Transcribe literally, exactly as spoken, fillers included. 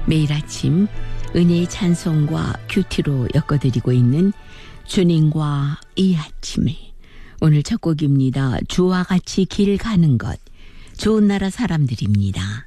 매일 아침 은혜의 찬송과 큐티로 엮어드리고 있는 주님과 이 아침을, 오늘 첫 곡입니다. 주와 같이 길 가는 것, 좋은 나라 사람들입니다.